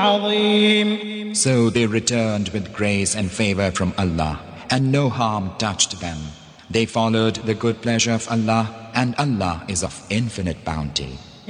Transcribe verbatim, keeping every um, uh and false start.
عظيم. So they returned with grace and favor from Allah, and no harm touched them. They followed the good pleasure of Allah, and Allah is of infinite bounty.